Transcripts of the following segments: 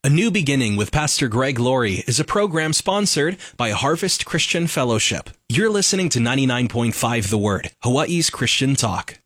A New Beginning with Pastor Greg Laurie is a program sponsored by Harvest Christian Fellowship. You're listening to 99.5 The Word, Hawaii's Christian talk.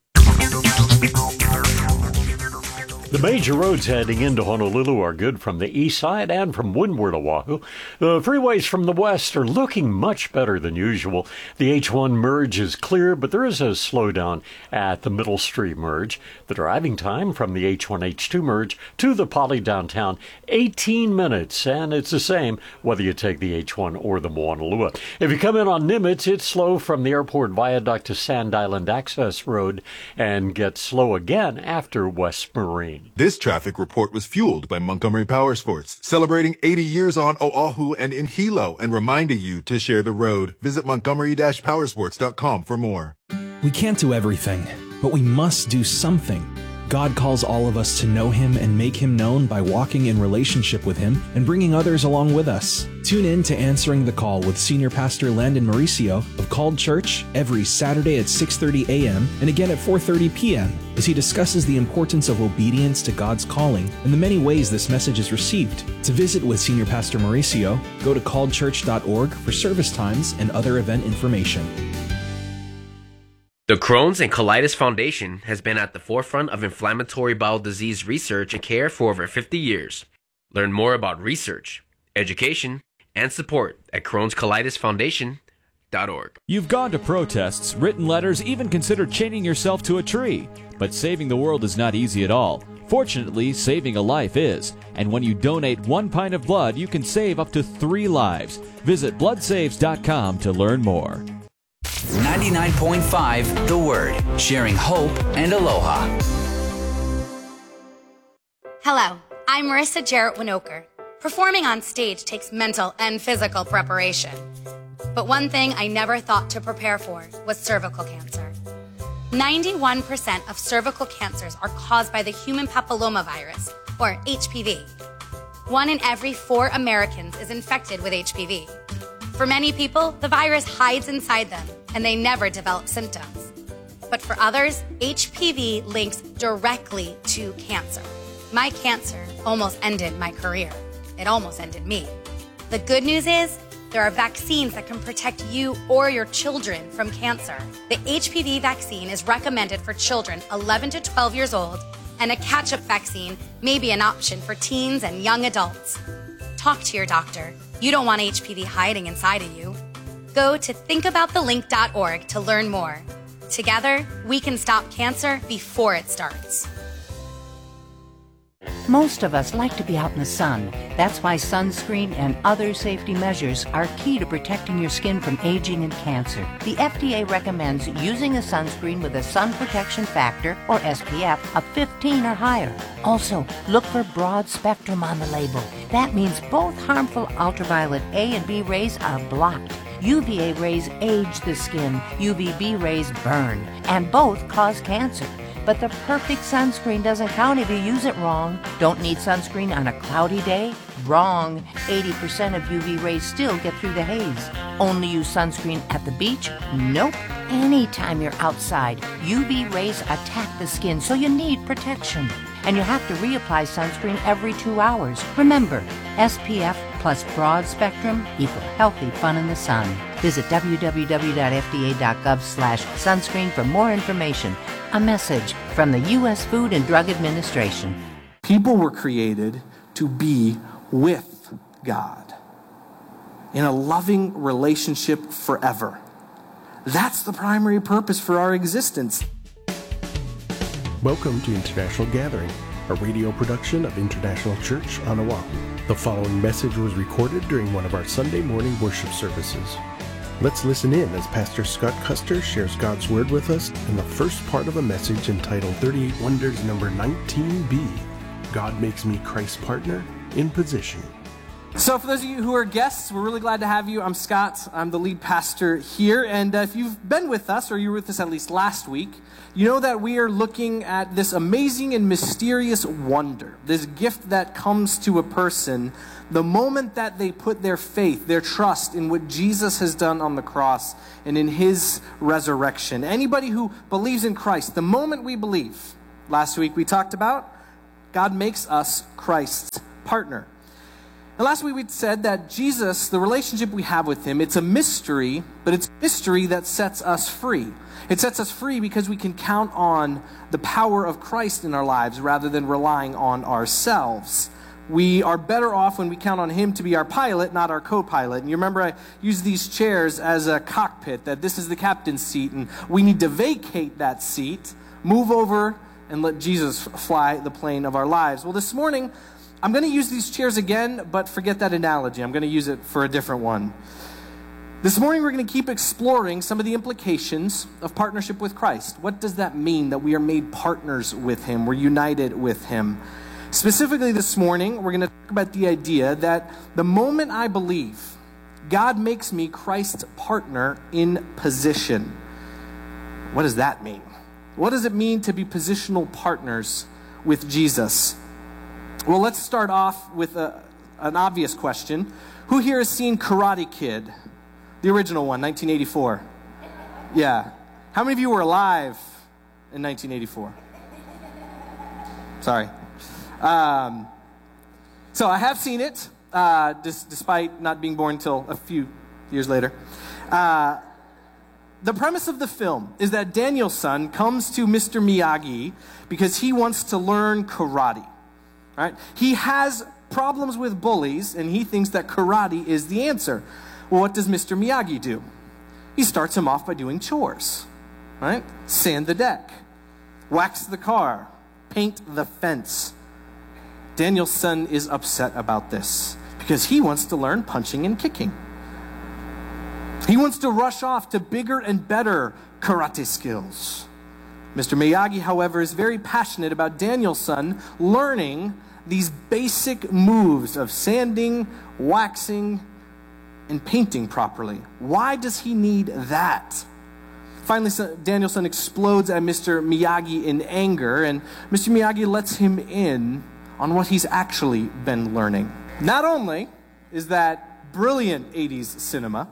The major roads heading into Honolulu are good from the east side and from windward Oahu. The freeways from the west are looking much better than usual. The H1 merge is clear, but there is a slowdown at the Middle Street merge. The driving time from the H1-H2 merge to the Poly downtown, 18 minutes, and it's the same whether you take the H1 or the Moanalua. If you come in on Nimitz, it's slow from the airport viaduct to Sand Island Access Road and gets slow again after West Marine. This traffic report was fueled by Montgomery Powersports, celebrating 80 years on Oahu and in Hilo, and reminding you to share the road. Visit montgomery-powersports.com for more. We can't do everything, but we must do something. God calls all of us to know Him and make Him known by walking in relationship with Him and bringing others along with us. Tune in to Answering the Call with Senior Pastor Landon Mauricio of Called Church every Saturday at 6:30 a.m. and again at 4:30 p.m. as he discusses the importance of obedience to God's calling and the many ways this message is received. To visit with Senior Pastor Mauricio, go to calledchurch.org for service times and other event information. The Crohn's and Colitis Foundation has been at the forefront of inflammatory bowel disease research and care for over 50 years. Learn more about research, education, and support at Crohn'sColitisFoundation.org. You've gone to protests, written letters, even considered chaining yourself to a tree. But saving the world is not easy at all. Fortunately, saving a life is. And when you donate 1 pint of blood, you can save up to 3 lives. Visit bloodsaves.com to learn more. 99.5 The Word, sharing hope and aloha. Hello, I'm Marissa Jarrett Winokur. Performing on stage takes mental and physical preparation. But one thing I never thought to prepare for was cervical cancer. 91% of cervical cancers are caused by the human papillomavirus, or HPV. 1 in every 4 Americans is infected with HPV. For many people, the virus hides inside them, and they never develop symptoms. But for others, HPV links directly to cancer. My cancer almost ended my career. It almost ended me. The good news is, there are vaccines that can protect you or your children from cancer. The HPV vaccine is recommended for children 11 to 12 years old, and a catch-up vaccine may be an option for teens and young adults. Talk to your doctor. You don't want HPV hiding inside of you. Go to thinkaboutthelink.org to learn more. Together, we can stop cancer before it starts. Most of us like to be out in the sun. That's why sunscreen and other safety measures are key to protecting your skin from aging and cancer. The FDA recommends using a sunscreen with a sun protection factor, or SPF, of 15 or higher. Also, look for broad spectrum on the label. That means both harmful ultraviolet A and B rays are blocked. UVA rays age the skin, UVB rays burn, and both cause cancer. But the perfect sunscreen doesn't count if you use it wrong. Don't need sunscreen on a cloudy day? Wrong. 80% of UV rays still get through the haze. Only use sunscreen at the beach? Nope. Anytime you're outside, UV rays attack the skin, so you need protection. And you have to reapply sunscreen every 2 hours. Remember, SPF plus broad spectrum equal healthy fun in the sun. Visit www.fda.gov/sunscreen for more information. A message from the U.S. Food and Drug Administration. People were created to be with God in a loving relationship forever. That's the primary purpose for our existence. Welcome to International Gathering, a radio production of International Church on Oahu. The following message was recorded during one of our Sunday morning worship services. Let's listen in as Pastor Scott Custer shares God's Word with us in the first part of a message entitled 38 Wonders number 19b, God Makes Me Christ's Partner in Position. So for those of you who are guests, we're really glad to have you. I'm Scott. I'm the lead pastor here. And if you've been with us, or you were with us at least last week, you know that we are looking at this amazing and mysterious wonder, this gift that comes to a person the moment that they put their faith, their trust in what Jesus has done on the cross and in his resurrection. Anybody who believes in Christ, the moment we believe, last week we talked about, God makes us Christ's partner. And last week we said that Jesus, the relationship we have with him, it's a mystery, but it's a mystery that sets us free. It sets us free because we can count on the power of Christ in our lives rather than relying on ourselves. We are better off when we count on him to be our pilot, not our co-pilot. And you remember I used these chairs as a cockpit, that this is the captain's seat, and we need to vacate that seat, move over, and let Jesus fly the plane of our lives. Well, this morning, I'm going to use these chairs again, but forget that analogy. I'm going to use it for a different one. This morning, we're going to keep exploring some of the implications of partnership with Christ. What does that mean, that we are made partners with him? We're united with him. Specifically this morning, we're going to talk about the idea that the moment I believe, God makes me Christ's partner in position. What does that mean? What does it mean to be positional partners with Jesus? Well, let's start off with an obvious question. Who here has seen Karate Kid? The original one, 1984. Yeah. How many of you were alive in 1984? Sorry. So I have seen it, despite not being born until a few years later. The premise of the film is that Daniel-san comes to Mr. Miyagi because he wants to learn karate. Right? He has problems with bullies, and he thinks that karate is the answer. Well, what does Mr. Miyagi do? He starts him off by doing chores. Right? Sand the deck, wax the car, paint the fence. Daniel's son is upset about this because he wants to learn punching and kicking. He wants to rush off to bigger and better karate skills. Mr. Miyagi, however, is very passionate about Daniel's son learning these basic moves of sanding, waxing, and painting properly. Why does he need that? Finally, Daniel's son explodes at Mr. Miyagi in anger, and Mr. Miyagi lets him in on what he's actually been learning. Not only is that brilliant 80s cinema,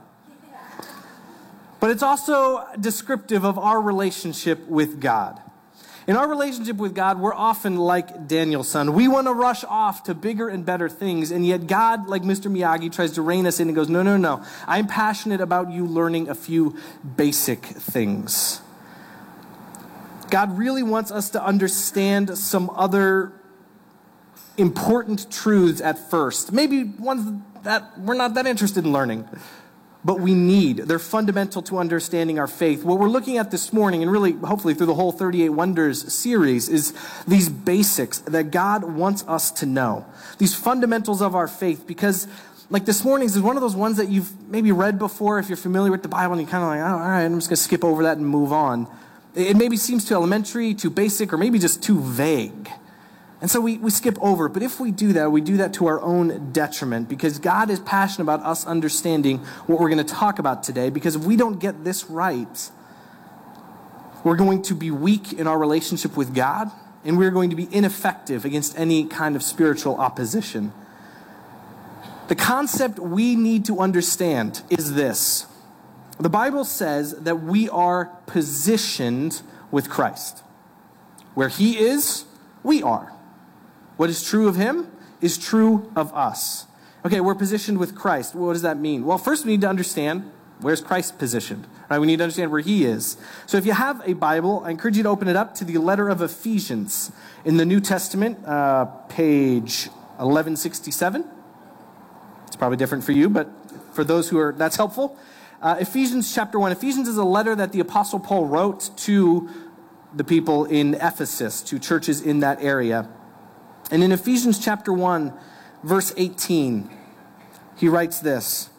but it's also descriptive of our relationship with God. In our relationship with God, we're often like Daniel's son. We want to rush off to bigger and better things, and yet God, like Mr. Miyagi, tries to rein us in and goes, no, no, no. I'm passionate about you learning a few basic things. God really wants us to understand some other important truths at first. Maybe ones that we're not that interested in learning. But we need. They're fundamental to understanding our faith. What we're looking at this morning, and really, hopefully through the whole 38 Wonders series, is these basics that God wants us to know. These fundamentals of our faith. Because, like this morning's is one of those ones that you've maybe read before if you're familiar with the Bible, and you're kind of like, oh, all right, I'm just going to skip over that and move on. It maybe seems too elementary, too basic, or maybe just too vague. And so we skip over it. But if we do that to our own detriment, because God is passionate about us understanding what we're going to talk about today. Because if we don't get this right, we're going to be weak in our relationship with God, and we're going to be ineffective against any kind of spiritual opposition. The concept we need to understand is this. The Bible says that we are positioned with Christ. Where he is, we are. What is true of him is true of us. Okay, we're positioned with Christ. What does that mean? Well, first we need to understand where's Christ positioned. Right? We need to understand where he is. So if you have a Bible, I encourage you to open it up to the letter of Ephesians in the New Testament, page 1167. It's probably different for you, but for those who are, that's helpful. Ephesians chapter 1. Ephesians is a letter that the Apostle Paul wrote to the people in Ephesus, to churches in that area. And in Ephesians chapter 1, verse 18, he writes this: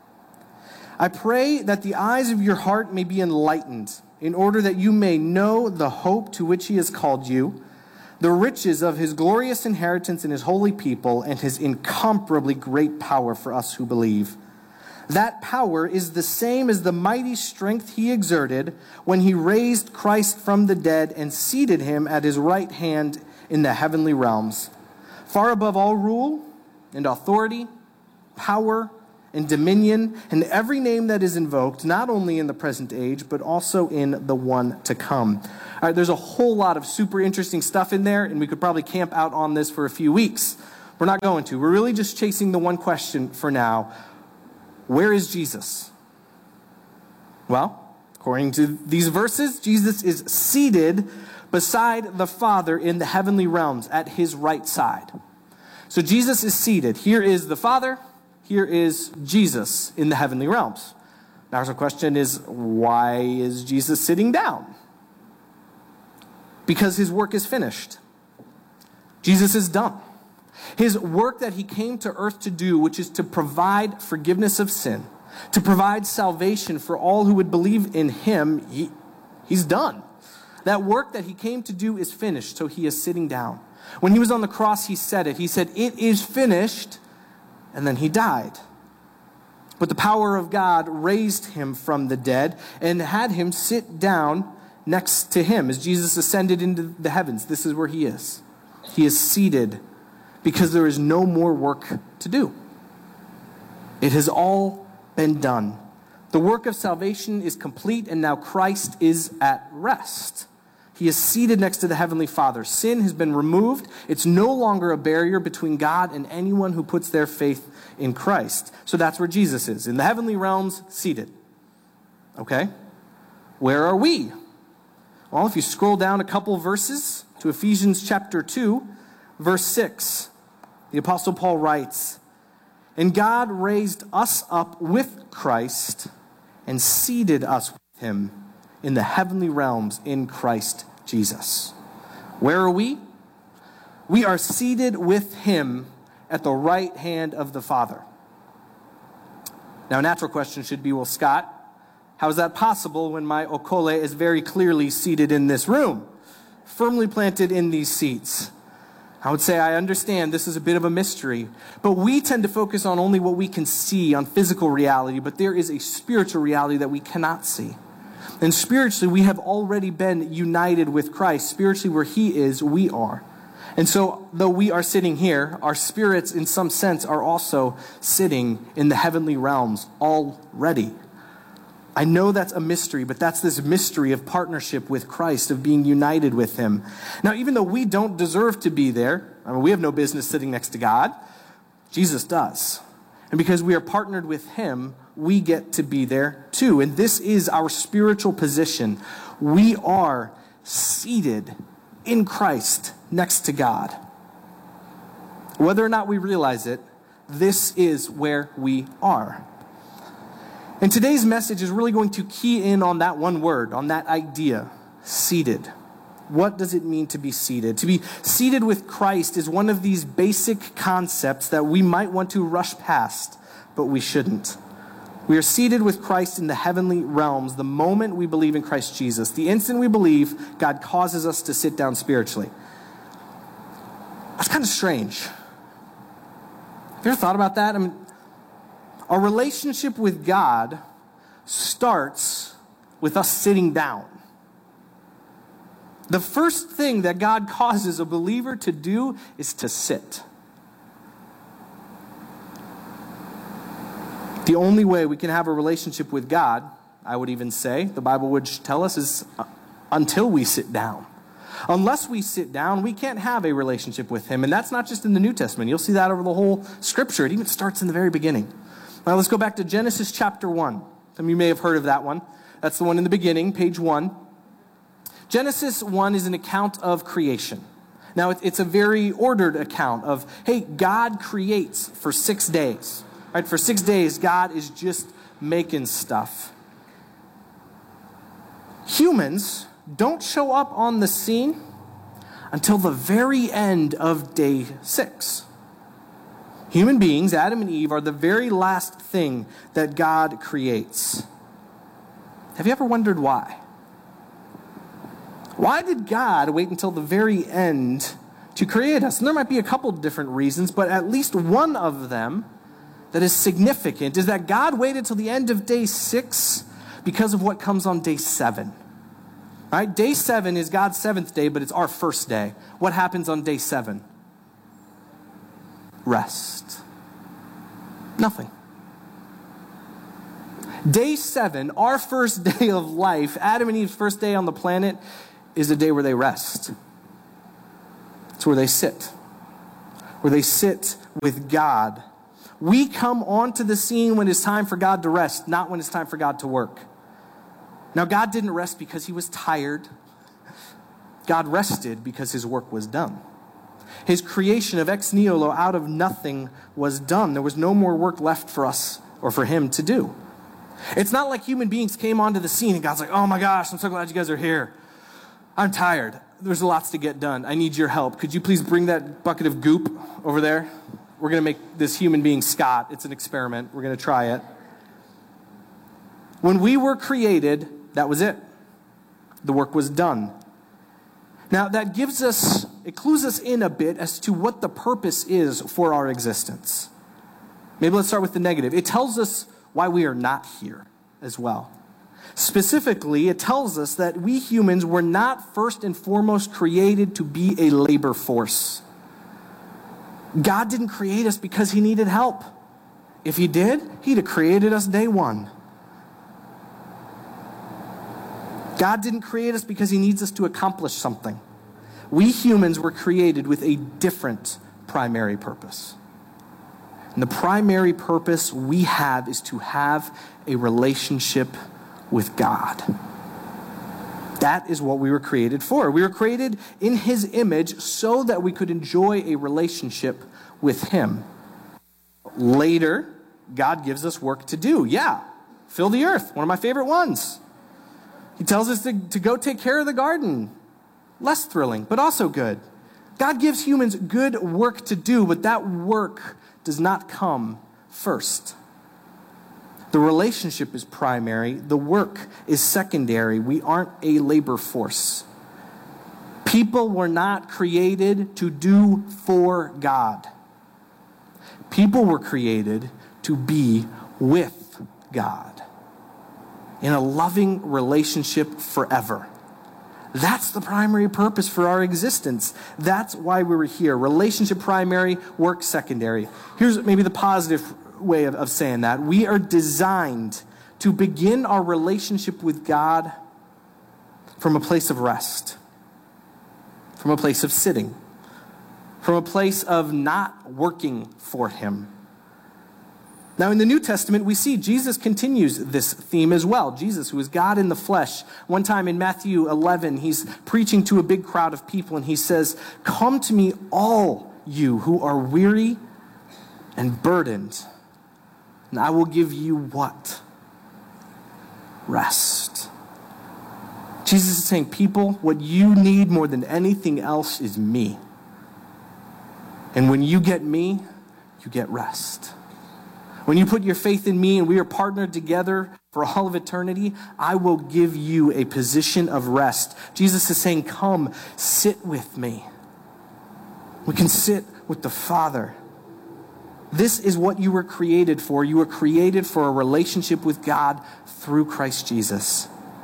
I pray that the eyes of your heart may be enlightened, in order that you may know the hope to which he has called you, the riches of his glorious inheritance in his holy people, and his incomparably great power for us who believe. That power is the same as the mighty strength he exerted when he raised Christ from the dead and seated him at his right hand in the heavenly realms, far above all rule and authority, power and dominion, and every name that is invoked, not only in the present age, but also in the one to come. All right, there's a whole lot of super interesting stuff in there, and we could probably camp out on this for a few weeks. We're not going to. We're really just chasing the one question for now. Where is Jesus? Well, according to these verses, Jesus is seated beside the Father in the heavenly realms at his right side. So Jesus is seated. Here is the Father. Here is Jesus in the heavenly realms. Now the question is, why is Jesus sitting down? Because his work is finished. Jesus is done. His work that he came to earth to do, which is to provide forgiveness of sin, to provide salvation for all who would believe in him, he's done. That work that he came to do is finished, so he is sitting down. When he was on the cross, he said it. He said, "It is finished," and then he died. But the power of God raised him from the dead and had him sit down next to him as Jesus ascended into the heavens. This is where he is. He is seated because there is no more work to do. It has all been done. The work of salvation is complete, and now Christ is at rest. He is seated next to the Heavenly Father. Sin has been removed. It's no longer a barrier between God and anyone who puts their faith in Christ. So that's where Jesus is, in the heavenly realms, seated. Okay? Where are we? Well, if you scroll down a couple verses to Ephesians chapter 2, verse 6, the Apostle Paul writes, "And God raised us up with Christ and seated us with him in the heavenly realms in Christ Jesus." Where are we? We are seated with him at the right hand of the Father. Now, a natural question should be, well, Scott, how is that possible when my okole is very clearly seated in this room, firmly planted in these seats? I would say I understand this is a bit of a mystery, but we tend to focus on only what we can see, on physical reality, but there is a spiritual reality that we cannot see. And spiritually, we have already been united with Christ. Spiritually, where he is, we are. And so, though we are sitting here, our spirits, in some sense, are also sitting in the heavenly realms already. I know that's a mystery, but that's this mystery of partnership with Christ, of being united with him. Now, even though we don't deserve to be there, I mean, we have no business sitting next to God, Jesus does. And because we are partnered with him, we get to be there too. And this is our spiritual position. We are seated in Christ next to God. Whether or not we realize it, this is where we are. And today's message is really going to key in on that one word, on that idea, seated. What does it mean to be seated? To be seated with Christ is one of these basic concepts that we might want to rush past, but we shouldn't. We are seated with Christ in the heavenly realms the moment we believe in Christ Jesus. The instant we believe, God causes us to sit down spiritually. That's kind of strange. Have you ever thought about that? I mean, our relationship with God starts with us sitting down. The first thing that God causes a believer to do is to sit. The only way we can have a relationship with God, I would even say, the Bible would tell us, is until we sit down. Unless we sit down, we can't have a relationship with him. And that's not just in the New Testament. You'll see that over the whole Scripture. It even starts in the very beginning. Now let's go back to Genesis chapter 1. Some of you may have heard of that one. That's the one in the beginning, page 1. Genesis 1 is an account of creation. Now it's a very ordered account of, hey, God creates for 6 days. Right? For 6 days, God is just making stuff. Humans don't show up on the scene until the very end of day 6. Human beings, Adam and Eve, are the very last thing that God creates. Have you ever wondered why? Why did God wait until the very end to create us? And there might be a couple different reasons, but at least one of them that is significant is that God waited till the end of day 6 because of what comes on day 7. Right? Day 7 is God's 7th day, but it's our first day. What happens on day 7? Rest. Nothing. Day 7, our first day of life, Adam and Eve's first day on the planet, is a day where they rest. It's where they sit. where they sit with God. We come onto the scene when it's time for God to rest, not when it's time for God to work. Now, God didn't rest because he was tired. God rested because his work was done. His creation of ex nihilo, out of nothing, was done. There was no more work left for us or for him to do. It's not like human beings came onto the scene and God's like, oh my gosh, I'm so glad you guys are here. I'm tired. There's lots to get done. I need your help. Could you please bring that bucket of goop over there? We're going to make this human being Scott. It's an experiment. We're going to try it. When we were created, that was it. The work was done. Now, that it clues us in a bit as to what the purpose is for our existence. Maybe let's start with the negative. It tells us why we are not here as well. Specifically, it tells us that we humans were not first and foremost created to be a labor force. God didn't create us because he needed help. If he did, he'd have created us day one. God didn't create us because he needs us to accomplish something. We humans were created with a different primary purpose. And the primary purpose we have is to have a relationship with God. That is what we were created for. We were created in his image so that we could enjoy a relationship with him. Later, God gives us work to do. Yeah, fill the earth, one of my favorite ones. He tells us to go take care of the garden. Less thrilling, but also good. God gives humans good work to do, but that work does not come first. The relationship is primary. The work is secondary. We aren't a labor force. People were not created to do for God. People were created to be with God in a loving relationship forever. That's the primary purpose for our existence. That's why we were here. Relationship primary, work secondary. Here's maybe the positive way of saying that. We are designed to begin our relationship with God from a place of rest, from a place of sitting, from a place of not working for him. Now, in the New Testament, we see Jesus continues this theme as well. Jesus, who is God in the flesh. One time in Matthew 11, he's preaching to a big crowd of people, and he says, "Come to me, all you who are weary and burdened, and I will give you" what? Rest. Jesus is saying, people, what you need more than anything else is me. And when you get me, you get rest. When you put your faith in me and we are partnered together for all of eternity, I will give you a position of rest. Jesus is saying, come, sit with me. We can sit with the Father. This is what you were created for. You were created for a relationship with God through Christ Jesus.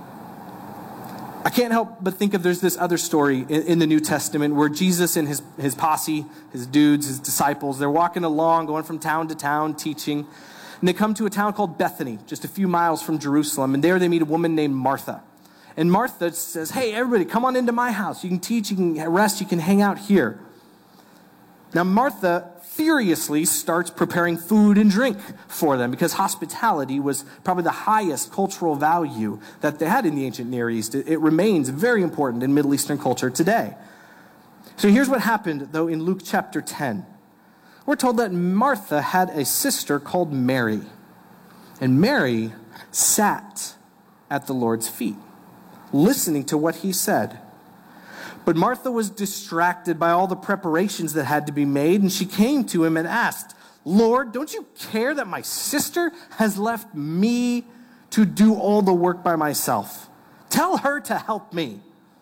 I can't help but think of there's this other story in the New Testament where Jesus and his posse, his dudes, his disciples, they're walking along, going from town to town, teaching. And they come to a town called Bethany, just a few miles from Jerusalem. And there they meet a woman named Martha. And Martha says, hey, everybody, come on into my house. You can teach, you can rest, you can hang out here. Now, Martha furiously starts preparing food and drink for them because hospitality was probably the highest cultural value that they had in the ancient Near East. It remains very important in Middle Eastern culture today. So here's what happened, though, in Luke chapter 10. We're told that Martha had a sister called Mary, and Mary sat at the Lord's feet, listening to what he said. But Martha was distracted by all the preparations that had to be made, and she came to him and asked, Lord, don't you care that my sister has left me to do all the work by myself? Tell her to help me.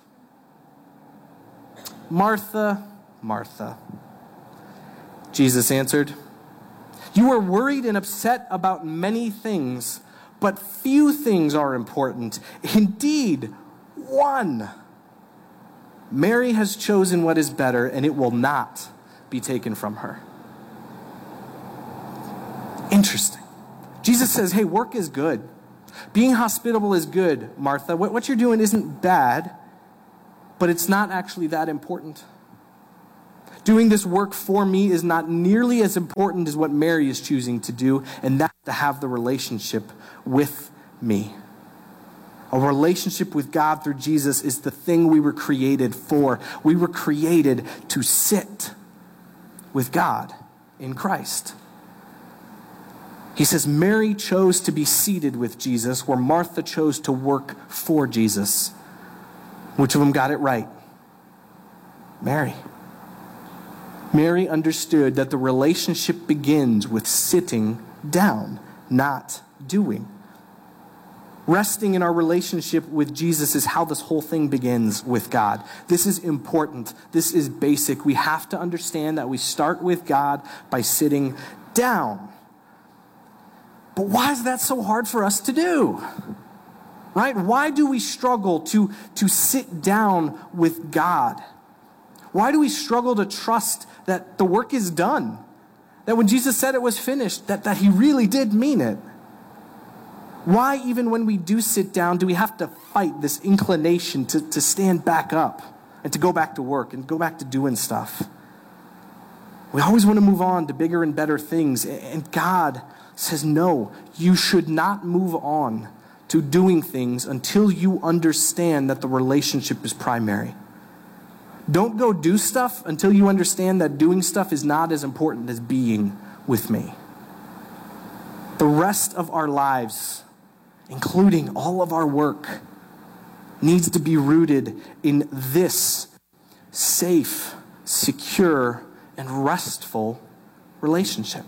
Martha, Martha, Jesus answered, you are worried and upset about many things, but few things are important. Indeed, one. Mary has chosen what is better, and it will not be taken from her. Interesting. Jesus says, hey, work is good. Being hospitable is good, Martha. What you're doing isn't bad, but it's not actually that important. Doing this work for me is not nearly as important as what Mary is choosing to do, and that's to have the relationship with me. A relationship with God through Jesus is the thing we were created for. We were created to sit with God in Christ. He says Mary chose to be seated with Jesus, where Martha chose to work for Jesus. Which of them got it right? Mary. Mary understood that the relationship begins with sitting down, not doing. Resting in our relationship with Jesus is how this whole thing begins with God. This is important. This is basic. We have to understand that we start with God by sitting down. But why is that so hard for us to do? Right? Why do we struggle to sit down with God? Why do we struggle to trust that the work is done? That when Jesus said it was finished, that he really did mean it? Why, even when we do sit down, do we have to fight this inclination to stand back up and to go back to work and go back to doing stuff? We always want to move on to bigger and better things. And God says, no, you should not move on to doing things until you understand that the relationship is primary. Don't go do stuff until you understand that doing stuff is not as important as being with me. The rest of our lives, including all of our work, needs to be rooted in this safe, secure, and restful relationship.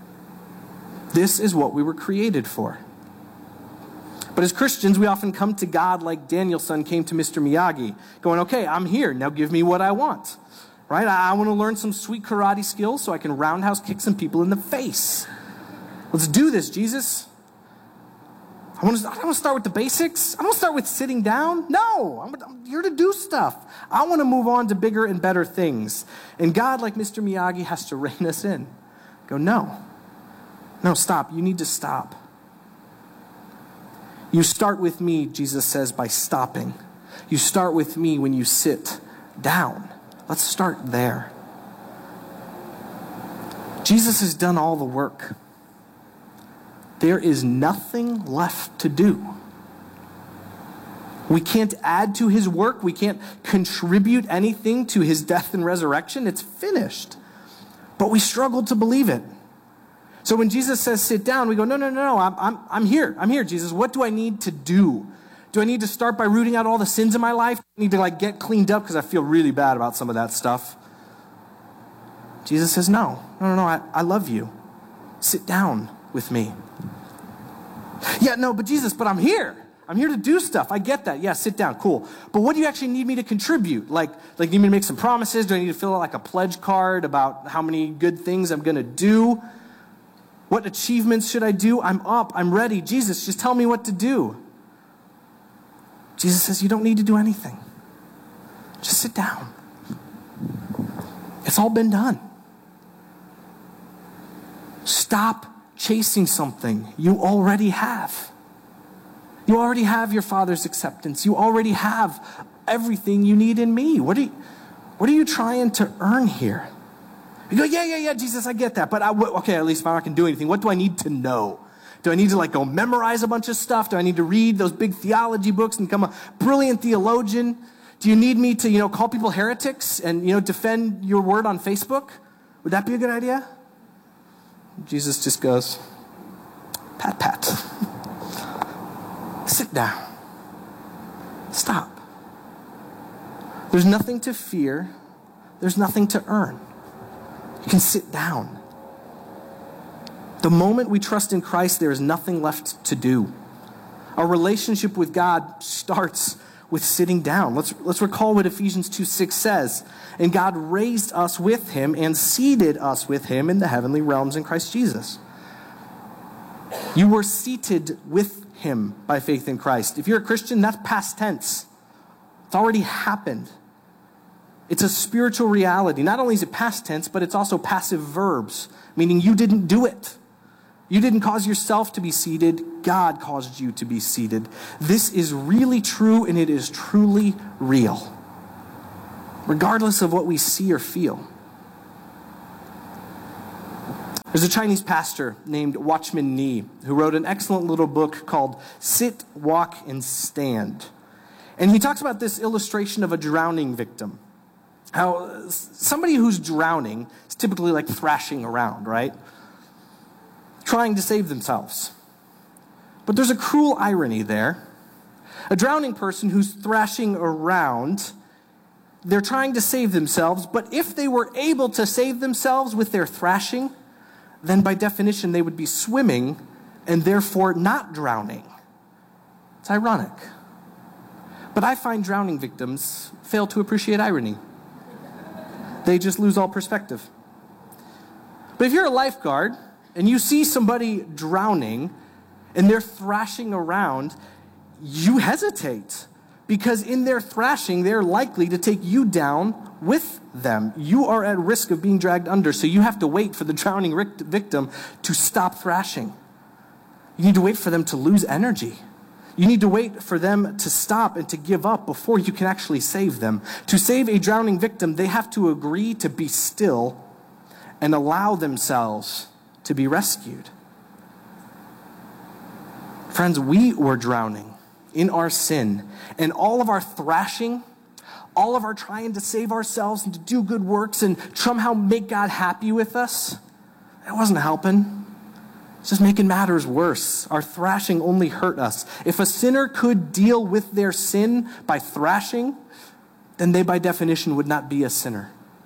This is what we were created for. But as Christians, we often come to God like Daniel's son came to Mr. Miyagi, going, okay, I'm here. Now give me what I want. Right? I want to learn some sweet karate skills so I can roundhouse kick some people in the face. Let's do this, Jesus. I don't want to start with the basics. I don't want to start with sitting down. No, I'm here to do stuff. I want to move on to bigger and better things. And God, like Mr. Miyagi, has to rein us in. Go, no, stop. You need to stop. You start with me, Jesus says, by stopping. You start with me when you sit down. Let's start there. Jesus has done all the work. There is nothing left to do. We can't add to his work. We can't contribute anything to his death and resurrection. It's finished. But we struggle to believe it. So when Jesus says sit down, we go, no, I'm here. I'm here, Jesus. What do I need to do? Do I need to start by rooting out all the sins in my life? I need to get cleaned up because I feel really bad about some of that stuff. Jesus says, no, I love you. Sit down with me. Yeah, no, but Jesus, but I'm here. I'm here to do stuff. I get that. Yeah, sit down. Cool. But what do you actually need me to contribute? Like you need me to make some promises? Do I need to fill out like a pledge card about how many good things I'm going to do? What achievements should I do? I'm up. I'm ready. Jesus, just tell me what to do. Jesus says, you don't need to do anything. Just sit down. It's all been done. Stop chasing something you already have. You already have your Father's acceptance. You already have everything you need in me. What are you trying to earn here? You go, yeah, Jesus, I get that. But okay, at least if I'm not going to do anything, what do I need to know? Do I need to go memorize a bunch of stuff? Do I need to read those big theology books and become a brilliant theologian? Do you need me to, call people heretics and, defend your word on Facebook? Would that be a good idea? Jesus just goes, pat. Sit down. Stop. There's nothing to fear. There's nothing to earn. You can sit down. The moment we trust in Christ, there is nothing left to do. Our relationship with God starts with sitting down. Let's recall what Ephesians 2:6 says. And God raised us with him and seated us with him in the heavenly realms in Christ Jesus. You were seated with him by faith in Christ. If you're a Christian, that's past tense. It's already happened. It's a spiritual reality. Not only is it past tense, but it's also passive verbs, meaning you didn't do it. You didn't cause yourself to be seated. God caused you to be seated. This is really true, and it is truly real, regardless of what we see or feel. There's a Chinese pastor named Watchman Nee who wrote an excellent little book called Sit, Walk, and Stand. And he talks about this illustration of a drowning victim. How somebody who's drowning is typically like thrashing around, right? Trying to save themselves. But there's a cruel irony there. A drowning person who's thrashing around, they're trying to save themselves, but if they were able to save themselves with their thrashing, then by definition they would be swimming and therefore not drowning. It's ironic. But I find drowning victims fail to appreciate irony. They just lose all perspective. But if you're a lifeguard and you see somebody drowning and they're thrashing around, you hesitate. Because in their thrashing, they're likely to take you down with them. You are at risk of being dragged under, so you have to wait for the drowning victim to stop thrashing. You need to wait for them to lose energy. You need to wait for them to stop and to give up before you can actually save them. To save a drowning victim, they have to agree to be still and allow themselves to be rescued. Friends, we were drowning in our sin, and all of our thrashing, all of our trying to save ourselves and to do good works and somehow make God happy with us, that wasn't helping. It's just making matters worse. Our thrashing only hurt us. If a sinner could deal with their sin by thrashing, then they by definition would not be a sinner.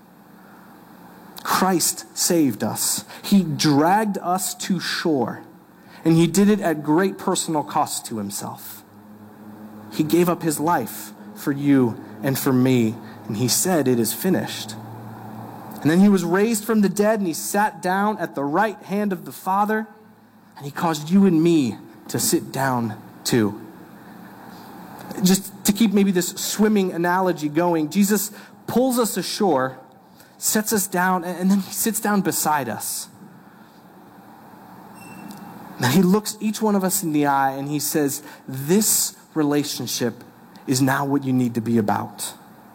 Christ saved us. He dragged us to shore, and he did it at great personal cost to himself. He gave up his life for you and for me, and he said, "It is finished." And then he was raised from the dead, and he sat down at the right hand of the Father, and he caused you and me to sit down too. Just to keep maybe this swimming analogy going, Jesus pulls us ashore, sets us down, and then he sits down beside us. And he looks each one of us in the eye, and he says, "This relationship is now what you need to be about.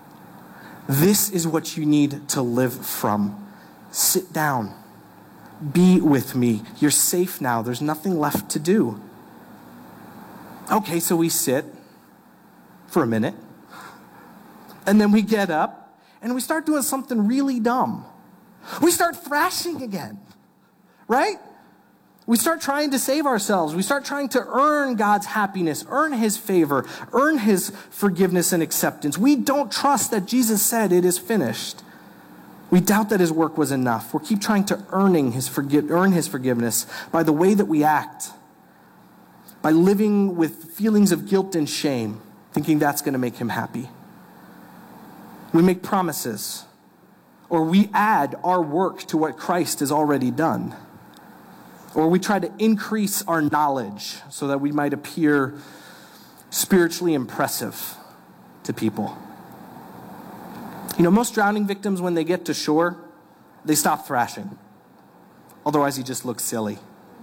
This is what you need to live from. Sit down. Be with me. You're safe now. There's nothing left to do." Okay, so we sit for a minute, and then we get up, and we start doing something really dumb. We start thrashing again, right? We start trying to save ourselves. We start trying to earn God's happiness, earn his favor, earn his forgiveness and acceptance. We don't trust that Jesus said it is finished. We doubt that his work was enough. We keep trying to earn his forgiveness by the way that we act, by living with feelings of guilt and shame, thinking that's going to make him happy. We make promises, or we add our work to what Christ has already done. Or we try to increase our knowledge so that we might appear spiritually impressive to people. You know, most drowning victims, when they get to shore, they stop thrashing. Otherwise, he just looks silly.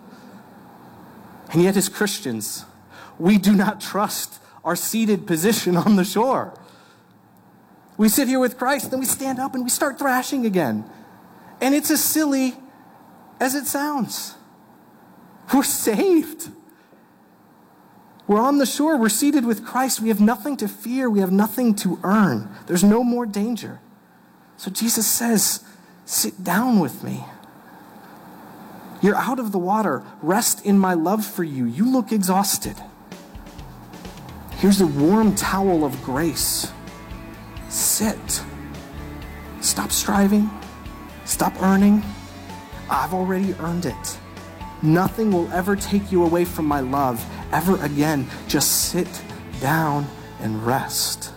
And yet, as Christians, we do not trust our seated position on the shore. We sit here with Christ, then we stand up and we start thrashing again. And it's as silly as it sounds. We're saved. We're on the shore. We're seated with Christ. We have nothing to fear. We have nothing to earn. There's no more danger. So Jesus says, "Sit down with me. You're out of the water. Rest in my love for you. You look exhausted. Here's a warm towel of grace. Sit. Stop striving. Stop earning. I've already earned it. Nothing will ever take you away from my love ever again. Just sit down and rest."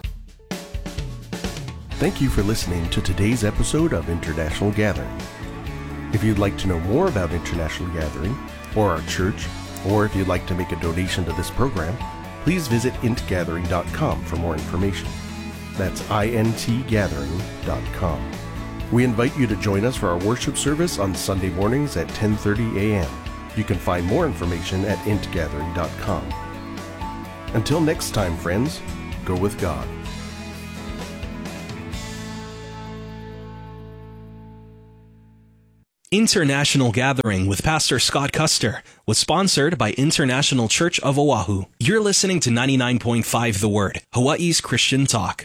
Thank you for listening to today's episode of International Gathering. If you'd like to know more about International Gathering or our church, or if you'd like to make a donation to this program, please visit intgathering.com for more information. That's intgathering.com. We invite you to join us for our worship service on Sunday mornings at 10:30 a.m. You can find more information at intgathering.com. Until next time, friends, go with God. International Gathering with Pastor Scott Custer was sponsored by International Church of Oahu. You're listening to 99.5 The Word, Hawaii's Christian talk.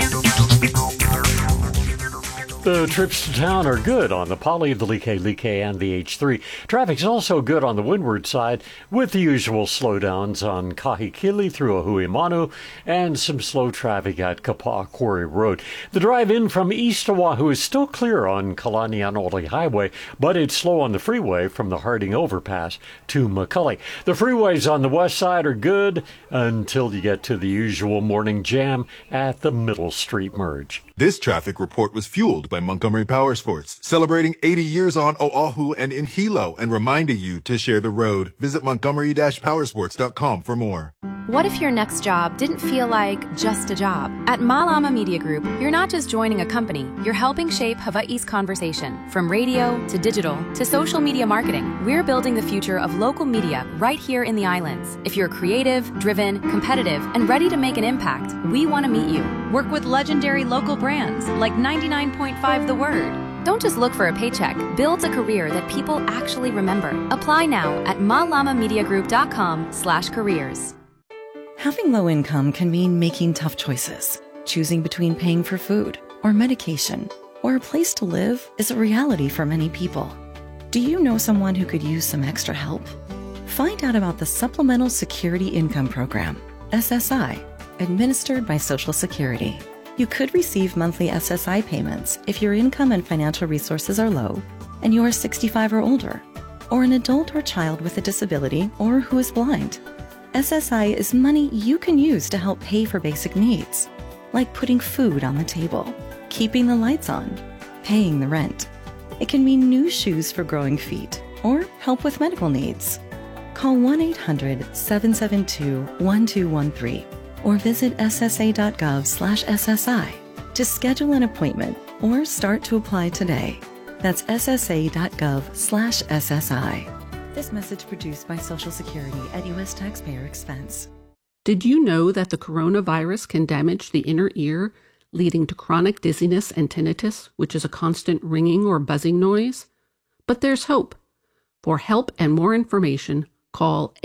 The trips to town are good on the Pali, the Like, and the H3. Traffic's also good on the windward side, with the usual slowdowns on Kahikili through Ohuimanu and some slow traffic at Kapaa Quarry Road. The drive in from East Oahu is still clear on Kalanianaole Highway, but it's slow on the freeway from the Harding Overpass to McCully. The freeways on the west side are good until you get to the usual morning jam at the Middle Street merge. This traffic report was fueled by Montgomery Power Sports, celebrating 80 years on Oahu and in Hilo and reminding you to share the road. Visit montgomery-powersports.com for more. What if your next job didn't feel like just a job? At Malama Media Group, you're not just joining a company, you're helping shape Hawaii's conversation. From radio to digital to social media marketing, we're building the future of local media right here in the islands. If you're creative, driven, competitive, and ready to make an impact, we want to meet you. Work with legendary local brands like 99.5 The Word. Don't just look for a paycheck. Build a career that people actually remember. Apply now at malamamediagroup.com/careers. Having low income can mean making tough choices. Choosing between paying for food or medication or a place to live is a reality for many people. Do you know someone who could use some extra help? Find out about the Supplemental Security Income Program, SSI, administered by Social Security. You could receive monthly SSI payments if your income and financial resources are low and you are 65 or older, or an adult or child with a disability or who is blind. SSI is money you can use to help pay for basic needs, like putting food on the table, keeping the lights on, paying the rent. It can mean new shoes for growing feet or help with medical needs. Call 1-800-772-1213 or visit ssa.gov/SSI to schedule an appointment or start to apply today. That's ssa.gov/SSI. This message produced by Social Security at U.S. taxpayer expense. Did you know that the coronavirus can damage the inner ear, leading to chronic dizziness and tinnitus, which is a constant ringing or buzzing noise? But there's hope. For help and more information, call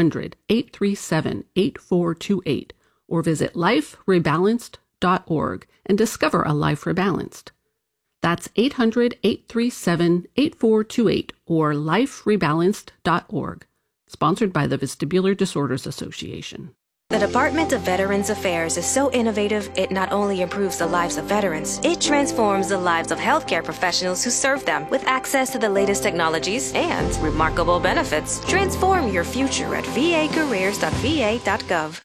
800-837-8428 or visit liferebalanced.org and discover a life rebalanced. That's 800-837-8428 or liferebalanced.org. Sponsored by the Vestibular Disorders Association. The Department of Veterans Affairs is so innovative, it not only improves the lives of veterans, it transforms the lives of healthcare professionals who serve them with access to the latest technologies and remarkable benefits. Transform your future at vacareers.va.gov.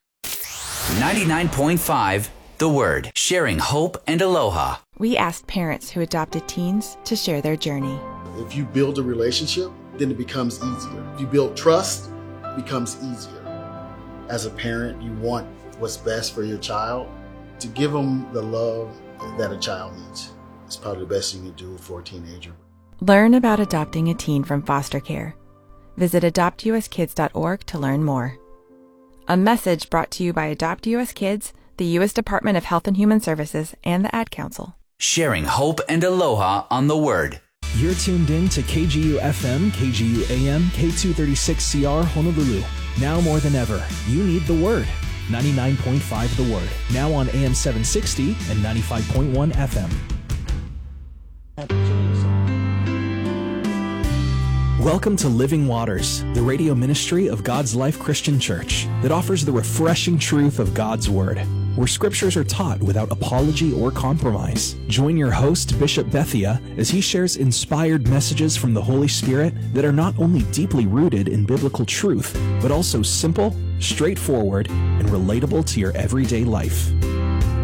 99.5 The Word, sharing hope and aloha. We asked parents who adopted teens to share their journey. If you build a relationship, then it becomes easier. If you build trust, it becomes easier. As a parent, you want what's best for your child. To give them the love that a child needs. It's probably the best you can do for a teenager. Learn about adopting a teen from foster care. Visit adoptuskids.org to learn more. A message brought to you by Adopt US Kids, the U.S. Department of Health and Human Services, and the Ad Council. Sharing hope and aloha on The Word. You're tuned in to KGU FM, KGU AM, K236CR Honolulu. Now more than ever, you need The Word. 99.5 The Word. Now on AM 760 and 95.1 FM. Welcome to Living Waters, the radio ministry of God's Life Christian Church that offers the refreshing truth of God's Word, where scriptures are taught without apology or compromise. Join your host, Bishop Bethia, as he shares inspired messages from the Holy Spirit that are not only deeply rooted in biblical truth, but also simple, straightforward, and relatable to your everyday life.